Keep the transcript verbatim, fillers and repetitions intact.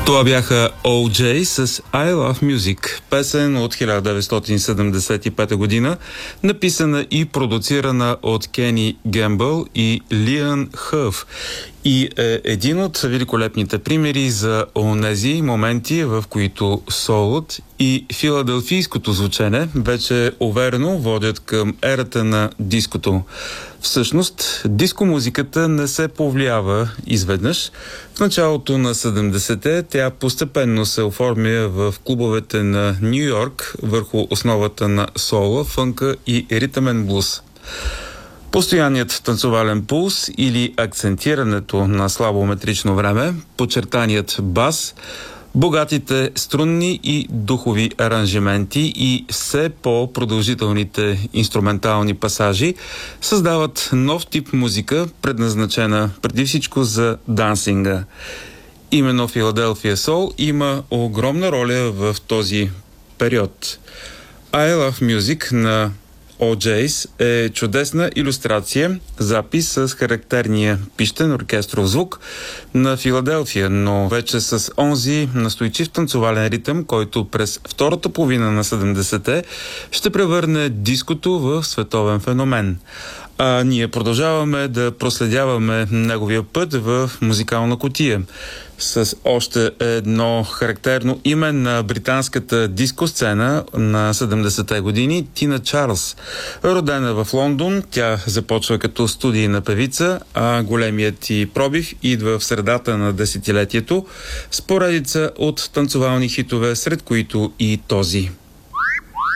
Това бяха О Джей с I Love Music, песен от хиляда деветстотин седемдесет и пета година, написана и продуцирана от Кени Гембъл и Лиан Хъв. И е един от великолепните примери за онези моменти, в които солът и филаделфийското звучене вече уверено водят към ерата на диското. Всъщност, диско-музиката не се повлиява изведнъж. В началото на седемдесетте тя постепенно се оформя в клубовете на Ню Йорк върху основата на сола, фънка и ритъмен блуз. Постоянният танцовален пулс или акцентирането на слабометрично време, подчертаният бас, богатите струнни и духови аранжименти и все по-продължителните инструментални пасажи създават нов тип музика, предназначена преди всичко за дансинга. Именно Филаделфия Сол има огромна роля в този период. I Love Music на О Джейс е чудесна илюстрация, запис с характерния пищен оркестров звук на Филаделфия, но вече с онзи настойчив танцовален ритъм, който през втората половина на седемдесетте ще превърне диското в световен феномен. А ние продължаваме да проследяваме неговия път в музикална кутия с още едно характерно име на британската диско-сцена на седемдесетте години – Тина Чарлз. Родена в Лондон, тя започва като студийна певица, а големият и пробив идва в средата на десетилетието с поредица от танцовални хитове, сред които и този.